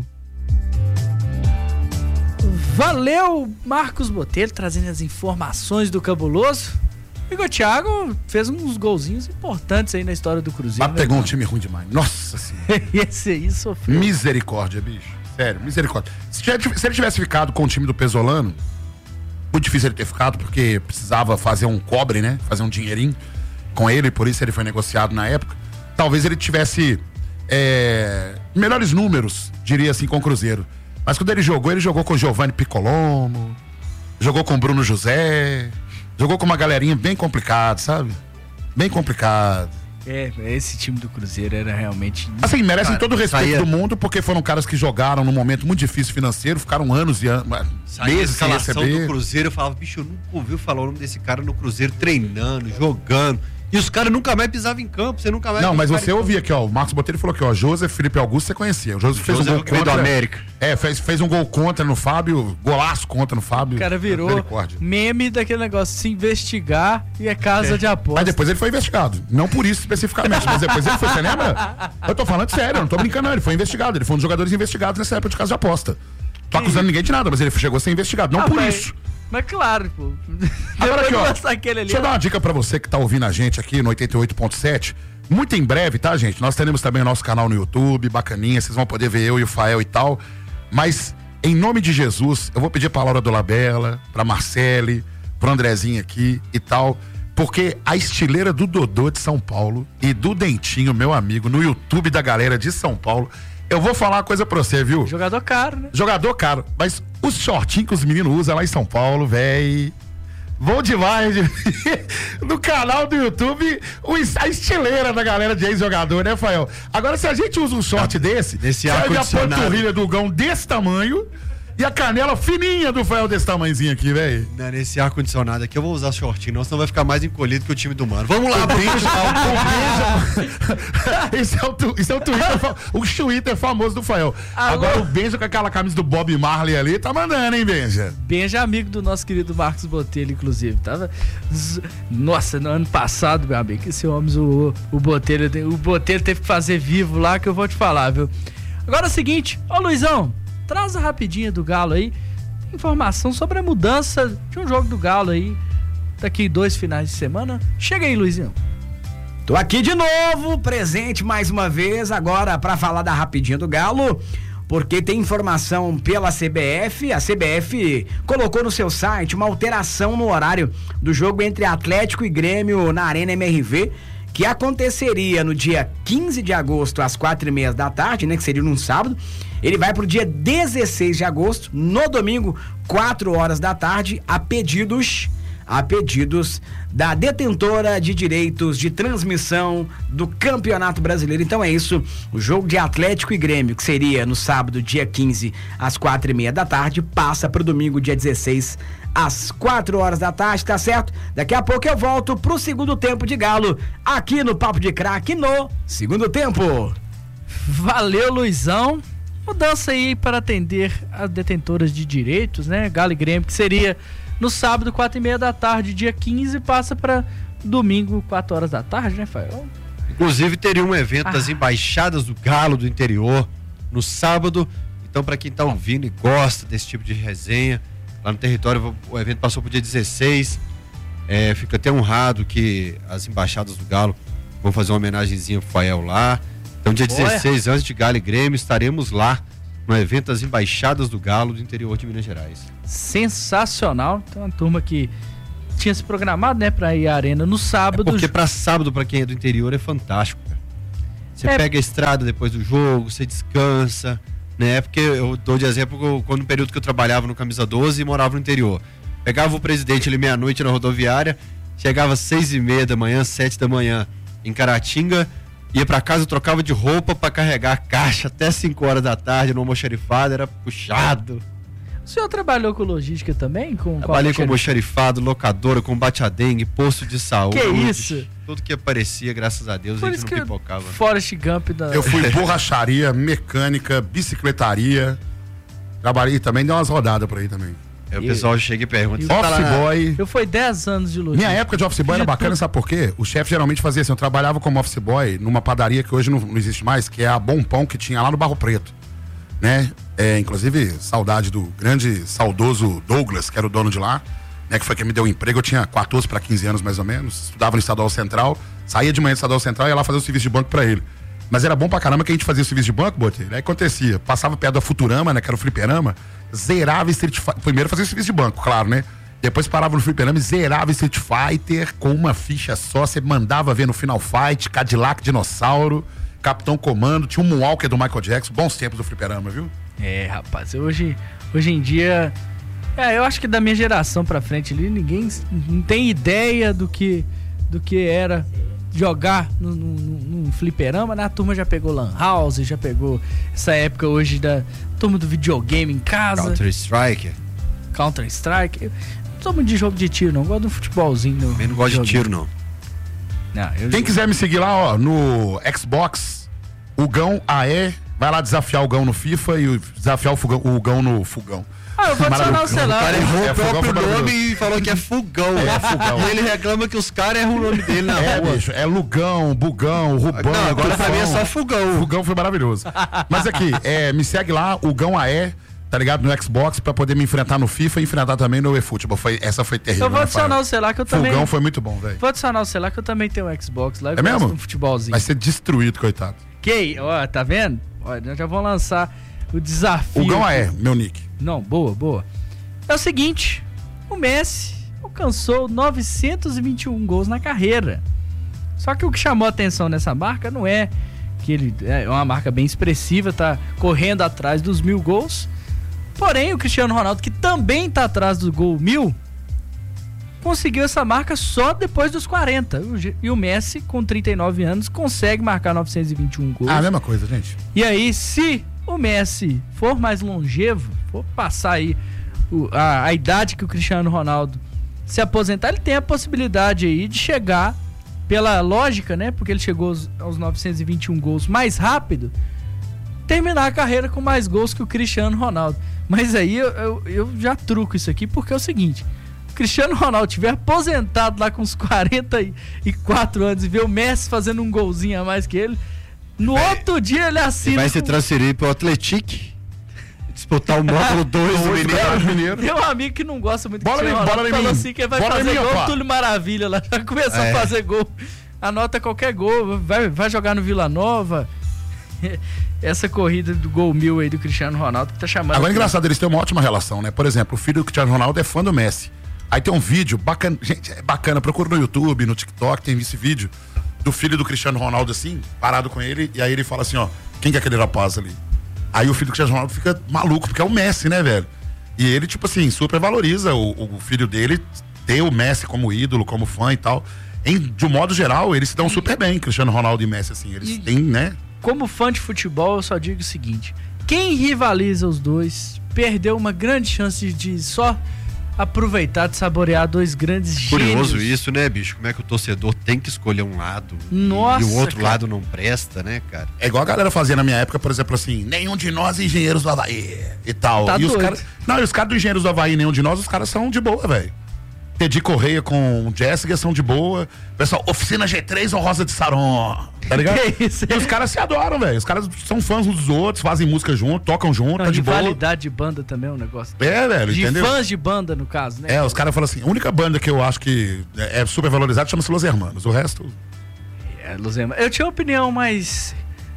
F: Valeu, Marcos Botelho, trazendo as informações do cabuloso. Igor Thiago fez uns golzinhos importantes aí na história do Cruzeiro.
J: Mas pegou um time ruim demais. Nossa senhora.
F: Esse aí sofreu.
J: Misericórdia, bicho. Sério, misericórdia. Se ele tivesse ficado com o time do Pesolano, muito difícil ele ter ficado, porque precisava fazer um cobre, né? Fazer um dinheirinho com ele, por isso ele foi negociado na época. Talvez ele tivesse melhores números, diria assim, com o Cruzeiro. Mas quando ele jogou com o Giovanni Piccolomo, jogou com o Bruno José, jogou com uma galerinha bem complicada, sabe? Bem complicado.
F: Esse time do Cruzeiro era realmente...
J: Assim, merecem todo o respeito do mundo, porque foram caras que jogaram num momento muito difícil financeiro, ficaram anos e anos, meses sem receber.
G: Do Cruzeiro, eu falava, bicho, eu nunca ouvi falar o nome desse cara no Cruzeiro treinando, jogando. E os caras nunca mais pisavam em campo, você nunca mais...
J: Não, mas você ouvia aqui, ó, o Marcos Botelho falou aqui, ó, José Felipe Augusto você conhecia. O José fez um gol contra...
G: do América.
J: Fez um gol contra no Fábio, golaço contra no Fábio.
F: O cara virou meme daquele negócio, se investigar e é casa de aposta.
J: Mas depois ele foi investigado. Não por isso especificamente, mas depois ele foi, você lembra? Eu tô falando sério, eu não tô brincando não, ele foi investigado. Ele foi um dos jogadores investigados nessa época de casa de aposta. Tô acusando ninguém de nada, mas ele chegou a ser investigado, não por isso.
F: Mas claro, pô.
J: Agora aqui, ó, deixa eu dar uma dica pra você que tá ouvindo a gente aqui no 88.7. Muito em breve, tá, gente? Nós teremos também o nosso canal no YouTube, bacaninha, vocês vão poder ver eu e o Fael e tal. Mas, em nome de Jesus, eu vou pedir pra Laura Dolabella, pra Marcele, pro Andrezinho aqui e tal, porque a estileira do Dodô de São Paulo e do Dentinho, meu amigo, no YouTube da galera de São Paulo, eu vou falar uma coisa pra você, viu?
F: Jogador caro, né?
J: Jogador caro, mas os shortinhos que os meninos usam lá em São Paulo, véi, bom demais. No canal do YouTube, a estileira da galera de ex-jogador, né, Fael? Agora, se a gente usa um short desse a panturrilha do Gão desse tamanho e a canela fininha do Fael desse tamanhozinho aqui, velho.
G: Nesse ar-condicionado aqui eu vou usar shortinho, não, senão vai ficar mais encolhido que o time do Mano. Vamos lá,
J: Esse é o Twitter, o Twitter famoso do Fael. Agora o Benja com aquela camisa do Bob Marley ali, tá mandando, hein, Benja?
F: Benja é amigo do nosso querido Marcos Botelho, inclusive. Tava. Nossa, no ano passado, meu amigo, esse homem zoou o Botelho. O Botelho teve que fazer vivo lá, que eu vou te falar, viu? Agora é o seguinte, ô Luizão, traz a rapidinha do Galo aí, informação sobre a mudança de um jogo do Galo aí, daqui 2 finais de semana. Chega aí, Luizinho.
M: Tô aqui de novo, presente mais uma vez, agora para falar da rapidinha do Galo, porque tem informação pela CBF. A CBF colocou no seu site uma alteração no horário do jogo entre Atlético e Grêmio na Arena MRV, que aconteceria no dia 15 de agosto às 4h30 da tarde, né, que seria num sábado. Ele vai pro dia 16 de agosto, no domingo, 4 horas da tarde, a pedidos da detentora de direitos de transmissão do Campeonato Brasileiro. Então é isso, o jogo de Atlético e Grêmio, que seria no sábado, dia 15, às 4h30 da tarde, passa pro domingo, dia 16, às 4 horas da tarde, tá certo? Daqui a pouco eu volto pro segundo tempo de Galo, aqui no Papo de Craque, no segundo tempo.
F: Valeu, Luizão. Mudança aí para atender as detentoras de direitos, né? Galo e Grêmio, que seria no sábado, 4h30 da tarde, dia 15, passa para domingo, 4 horas da tarde, né, Fael?
G: Inclusive teria um evento das embaixadas do Galo do interior no sábado. Então, para quem tá ouvindo e gosta desse tipo de resenha, lá no território, o evento passou pro dia 16. Fico até honrado que as embaixadas do Galo vão fazer uma homenagenzinha pro Fael lá. Então, dia 16, antes de Galo e Grêmio, estaremos lá no evento das embaixadas do Galo do interior de Minas Gerais.
F: Sensacional. Então, uma turma que tinha se programado, né, pra ir à arena no sábado.
G: Porque pra sábado, pra quem é do interior, é fantástico, cara. Você pega a estrada depois do jogo, você descansa, né? Porque eu dou de exemplo, quando no período que eu trabalhava no Camisa 12 e morava no interior. Pegava o presidente ali meia-noite na rodoviária, chegava às 6h30 da manhã, 7 da manhã em Caratinga, ia pra casa, trocava de roupa pra carregar a caixa até 5 horas da tarde no almoxarifado, era puxado.
F: O senhor trabalhou com logística também?
G: Trabalhei com almoxarifado, locadora, combate a dengue, posto de saúde.
F: Que isso?
G: Tudo que aparecia, graças a Deus, a gente não pipocava.
F: Forrest Gump da...
J: Eu fui borracharia, mecânica, bicicletaria. Trabalhei também, dei umas rodadas por aí também.
G: O pessoal chega e pergunta.
J: Office boy.
F: Eu fui 10 anos de logística.
J: Minha época de office boy era bacana, sabe por quê? O chefe geralmente fazia assim, eu trabalhava como office boy numa padaria que hoje não existe mais, que é a Bom Pão, que tinha lá no Barro Preto, né? Inclusive, saudade do grande, saudoso Douglas, que era o dono de lá, né? Que foi quem me deu o emprego. Eu tinha 14 para 15 anos, mais ou menos. Estudava no Estadual Central, saía de manhã do Estadual Central e ia lá fazer o serviço de banco pra ele. Mas era bom pra caramba que a gente fazia o serviço de banco, Botelho. Aí acontecia, passava perto da Futurama, né? Que era o fliperama, zerava Street Fighter. Primeiro fazia o serviço de banco, claro, né? Depois parava no fliperama e zerava Street Fighter com uma ficha só. Você mandava ver no Final Fight, Cadillac Dinossauro, Capitão Comando, tinha um Moonwalker do Michael Jackson. Bons tempos do fliperama, viu?
F: Rapaz, hoje em dia, eu acho que da minha geração pra frente ali, ninguém não tem ideia do que era jogar num fliperama, né? A turma já pegou Lan House, já pegou essa época hoje da turma do videogame em casa.
G: Counter-Strike.
F: Eu não sou muito de jogo de tiro, não. Eu gosto de um futebolzinho.
G: Eu não gosto de tiro, não.
J: Quem quiser me seguir lá, ó, no Xbox, o Gão AE, vai lá desafiar o Gão no FIFA e desafiar o Gão no Fogão.
F: Eu vou adicionar o celular.
G: O cara errou o próprio nome e falou que é Fogão.
J: É Fogão.
G: E ele reclama que os caras erram o nome dele na rua.
J: Bicho, é Lugão, Bugão, Rubão.
G: Não, agora pra mim é só Fogão.
J: Fogão foi maravilhoso. Mas aqui, me segue lá, o Gão AE, tá ligado? No Xbox, pra poder me enfrentar no FIFA e enfrentar também no eFootball. Essa foi terrível.
F: Eu vou adicionar o celular que eu também...
J: Fogão foi muito bom, velho.
F: Vou adicionar o celular que eu também tenho um Xbox lá.
J: É mesmo?
F: Um futebolzinho.
J: Vai ser destruído, coitado.
F: Ó, tá vendo? Ó, nós já vamos lançar o desafio.
J: O Gão AE, meu nick.
F: Não, boa. É o seguinte, o Messi alcançou 921 gols na carreira. Só que o que chamou a atenção nessa marca não é que ele é uma marca bem expressiva, tá correndo atrás dos 1000 gols. Porém, o Cristiano Ronaldo, que também tá atrás do gol 1000, conseguiu essa marca só depois dos 40. E o Messi, com 39 anos, consegue marcar 921 gols.
J: A mesma coisa, gente.
F: E aí, se o Messi for mais longevo, for passar aí a idade que o Cristiano Ronaldo se aposentar, ele tem a possibilidade aí de chegar, pela lógica, né? Porque ele chegou aos 921 gols mais rápido, terminar a carreira com mais gols que o Cristiano Ronaldo. Mas aí eu já truco isso aqui, porque é o seguinte: o Cristiano Ronaldo tiver aposentado lá com uns 44 anos e ver o Messi fazendo um golzinho a mais que ele, no outro dia ele assina.
G: Ele vai se transferir pro Atlético, disputar o módulo 2 do Mineiro.
F: Tem um amigo que não gosta muito do
J: Cristiano
F: Ronaldo, falou assim que ele vai fazer gol, Túlio Maravilha lá, já começou a fazer gol, anota qualquer gol, vai jogar no Vila Nova. Essa corrida do gol 1000 aí do Cristiano Ronaldo que tá chamando.
J: Agora é engraçado, eles têm uma ótima relação, né? Por exemplo, o filho do Cristiano Ronaldo é fã do Messi. Aí tem um vídeo bacana, gente, é bacana, procura no YouTube, no TikTok, tem esse vídeo do filho do Cristiano Ronaldo assim, parado com ele, e aí ele fala assim, ó, quem que é aquele rapaz ali? Aí o filho do Cristiano Ronaldo fica maluco, porque é o Messi, né, velho? E ele, tipo assim, super valoriza o filho dele ter o Messi como ídolo, como fã e tal. De um modo geral, eles se dão super bem, Cristiano Ronaldo e Messi, assim. Eles têm, né?
F: Como fã de futebol, eu só digo o seguinte: quem rivaliza os dois perdeu uma grande chance de só aproveitar, de saborear dois grandes gênios.
G: Curioso isso, né, bicho? Como é que o torcedor tem que escolher um lado
F: e
G: o outro lado não presta, né, cara?
J: É igual a galera fazia na minha época, por exemplo, assim, nenhum de nós é engenheiros do Havaí e tal.
F: Tá
J: e os
F: doido.
J: caras. Não, e os caras do Engenheiros do Havaí, nenhum de nós, os caras são de boa, velho. Teddy Correia com Jéssica são de boa. Pessoal, Oficina G3 ou Rosa de Saron. Tá ligado?
F: Que isso?
J: E os caras se adoram, velho. Os caras são fãs uns dos outros, fazem música junto, tocam junto, tá de boa.
F: Rivalidade de banda também é um negócio.
J: É, velho,
F: de
J: entendeu?
F: fãs de banda, no caso, né?
J: É, os caras falam assim, a única banda que eu acho que é super valorizada chama-se Los Hermanos. O resto...
F: Los Hermanos. Eu tinha uma opinião mais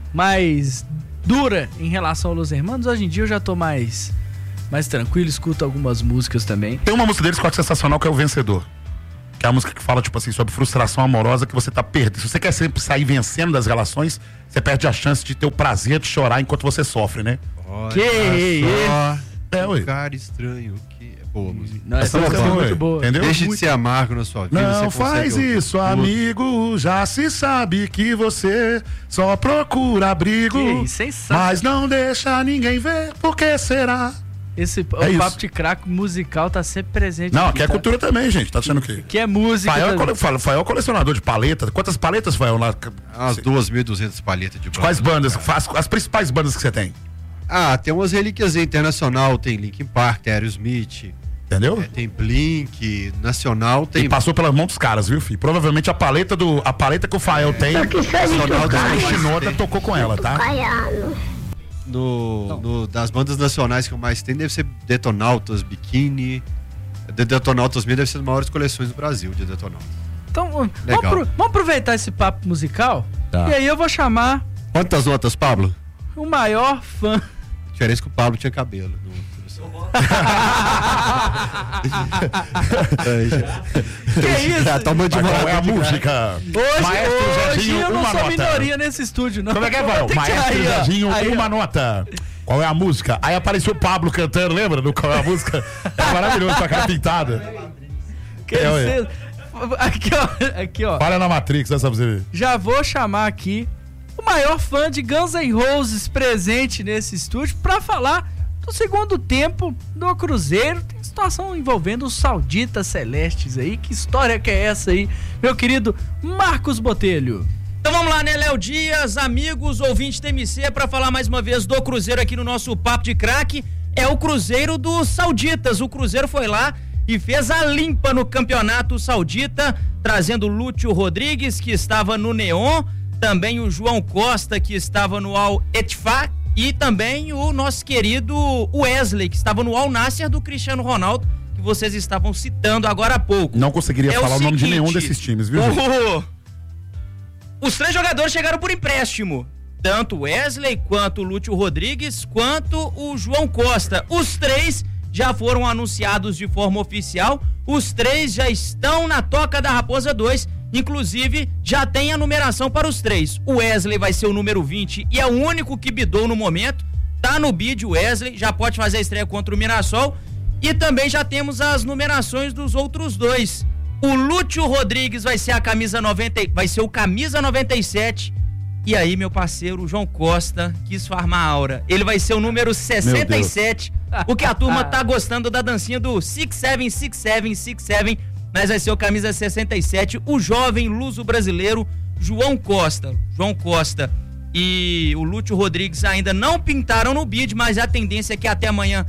F: dura em relação ao Los Hermanos. Hoje em dia eu já tô mais tranquilo, escuto algumas músicas também.
J: Tem uma música deles que eu acho sensacional, que é O Vencedor. Que é a música que fala, tipo assim, sobre frustração amorosa que você tá perdendo. Se você quer sempre sair vencendo das relações, você perde a chance de ter o prazer de chorar enquanto você sofre, né?
G: Olha
F: que
G: isso? Cara estranho. Que é boa música.
F: Essa música é muito boa.
J: Entendeu?
G: Deixe de ser amargo na sua vida.
J: Não faz isso, amigo. Já se sabe que você só procura abrigo.
F: Que isso,
J: mas não deixa ninguém ver. Por que será?
F: O papo de craque musical tá sempre presente.
J: Não,
F: aqui,
J: que é cultura também, gente. Tá achando o quê?
F: Que é música.
J: Fael é colecionador de paletas. Quantas paletas, Fael? Lá?
G: Umas 2.200 paletas de banda.
J: Quais bandas? As principais bandas que você tem?
G: Tem umas relíquias internacional. Tem Linkin Park, tem Aerosmith.
J: Entendeu?
G: Tem Blink, Nacional, tem...
J: E passou pela mão dos caras, viu, filho? Provavelmente a paleta que o Fael tem, Nacional da Shinoda tocou com ela, tá?
G: Das bandas nacionais que eu mais tenho deve ser Detonautas, Biquíni. Detonautas mesmo deve ser as maiores coleções do Brasil de Detonautas.
F: Então, vamos aproveitar esse papo musical, e aí eu vou chamar...
G: Quantas notas, Pablo?
F: O maior fã.
G: A diferença é que o Pablo tinha cabelo.
F: Que isso?
G: Toma de
J: qual é a música?
F: Hoje eu não sou minoria nesse estúdio, não.
J: Como é que é, Val? Maestro Zezinho, uma nota. Qual é a música? Aí apareceu o Pablo cantando, lembra? Do qual é a música? É maravilhoso, com a cara pintada.
F: Aqui, ó.
J: Para na Matrix, essa pra você ver.
F: Já vou chamar aqui o maior fã de Guns N' Roses presente nesse estúdio pra falar do segundo tempo do Cruzeiro. Tem situação envolvendo os sauditas celestes aí. Que história que é essa aí, meu querido Marcos Botelho?
K: Então vamos lá, né, Léo Dias, amigos, ouvintes TMC, para falar mais uma vez do Cruzeiro aqui no nosso Papo de Craque. É o Cruzeiro dos sauditas. O Cruzeiro foi lá e fez a limpa no campeonato saudita, trazendo o Lúcio Rodrigues, que estava no Neon, também o João Costa, que estava no Al Ettifaq, e também o nosso querido Wesley, que estava no Al Nassr do Cristiano Ronaldo, que vocês estavam citando agora há pouco.
J: Não conseguiria falar o nome de nenhum desses times, viu, gente?
K: Os 3 jogadores chegaram por empréstimo. Tanto o Wesley, quanto o Lúcio Rodrigues, quanto o João Costa. Os 3 já foram anunciados de forma oficial. Os 3 já estão na Toca da Raposa 2. Inclusive, já tem a numeração para os 3. O Wesley vai ser o número 20 e é o único que bidou no momento. Tá no bid o Wesley, já pode fazer a estreia contra o Mirassol. E também já temos as numerações dos outros 2. O Lúcio Rodrigues vai ser vai ser o camisa 97. E aí, meu parceiro, o João Costa quis farmar a aura. Ele vai ser o número 67. O que a turma tá gostando da dancinha do 6-7, mas vai ser o camisa 67, o jovem luso brasileiro João Costa. João Costa e o Lúcio Rodrigues ainda não pintaram no bid, mas a tendência é que até amanhã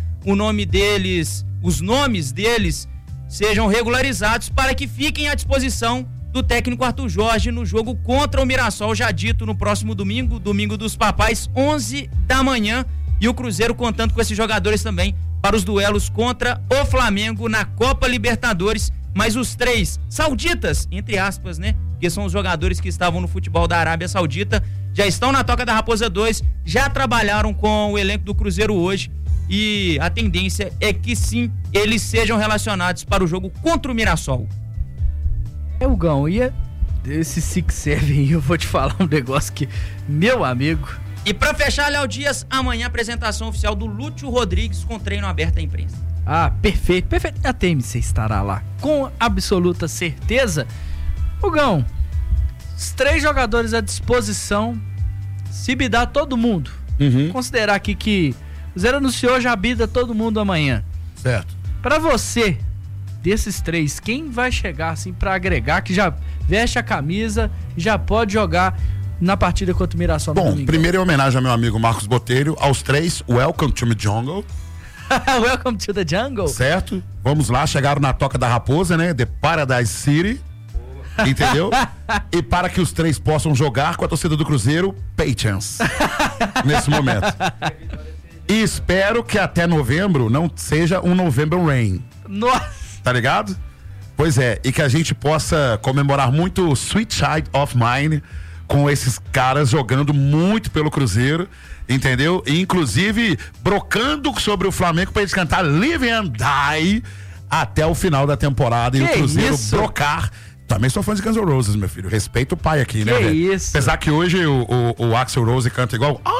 K: os nomes deles sejam regularizados para que fiquem à disposição do técnico Arthur Jorge no jogo contra o Mirassol, já dito no próximo domingo, domingo dos papais, 11 da manhã, e o Cruzeiro contando com esses jogadores também para os duelos contra o Flamengo na Copa Libertadores. Mas os 3 sauditas, entre aspas, né, que são os jogadores que estavam no futebol da Arábia Saudita, já estão na Toca da Raposa 2, já trabalharam com o elenco do Cruzeiro hoje, e a tendência é que sim, eles sejam relacionados para o jogo contra o Mirassol.
F: Gão, e esse 6-7 aí, eu vou te falar um negócio que, meu amigo...
K: E pra fechar, Léo Dias, amanhã apresentação oficial do Lúcio Rodrigues com treino aberto à imprensa.
F: Ah, perfeito. A TMC estará lá, com absoluta certeza. Gão, os 3 jogadores à disposição, se bidar todo mundo. Considerar aqui que o Zero anunciou, já bida todo mundo amanhã.
J: Certo.
F: Pra você... desses 3, quem vai chegar assim pra agregar, que já veste a camisa e já pode jogar na partida contra o Mirassol?
J: Bom, primeiro em homenagem ao meu amigo Marcos Botelho, aos 3, welcome to the jungle.
F: Welcome to the jungle.
J: Certo, vamos lá, chegaram na Toca da Raposa, né, The Paradise City, entendeu? E para que os 3 possam jogar com a torcida do Cruzeiro, patience, nesse momento. E espero que até novembro não seja um November Rain.
F: Nossa!
J: Tá ligado? Pois é, e que a gente possa comemorar muito o Sweet Child of Mine com esses caras jogando muito pelo Cruzeiro, entendeu? E inclusive brocando sobre o Flamengo pra eles cantar Live and Die até o final da temporada e o Cruzeiro brocar. Também sou fã de Guns N' Roses, meu filho. Respeita o pai aqui, né, velho?
F: Isso.
J: Apesar que hoje o Axl Rose canta igual